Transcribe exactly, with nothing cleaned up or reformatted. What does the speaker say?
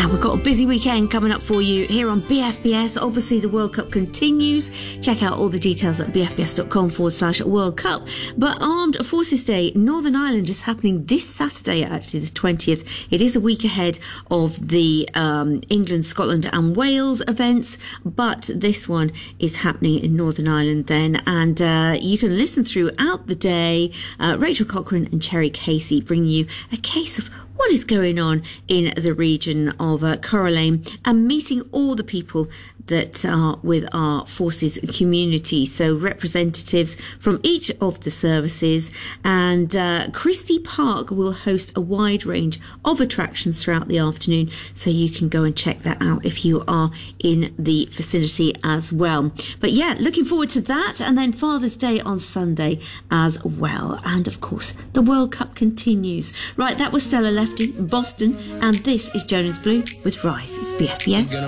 And we've got a busy weekend coming up for you here on B F B S. Obviously, the World Cup continues. Check out all the details at bfbs.com forward slash World Cup. But Armed Forces Day, Northern Ireland, is happening this Saturday, actually, the twentieth. It is a week ahead of the um, England, Scotland and Wales events, but this one is happening in Northern Ireland then. And uh, you can listen throughout the day. Uh, Rachel Cochrane and Cherry Casey bring you a case of what is going on in the region of uh, Corralane and meeting all the people that are with our forces community. So representatives from each of the services, and uh, Christie Park will host a wide range of attractions throughout the afternoon. So you can go and check that out if you are in the vicinity as well. But yeah, looking forward to that. And then Father's Day on Sunday as well. And of course, the World Cup continues. Right, that was Stella Lefty, Boston. And this is Jonas Blue with Rise. It's B F B S.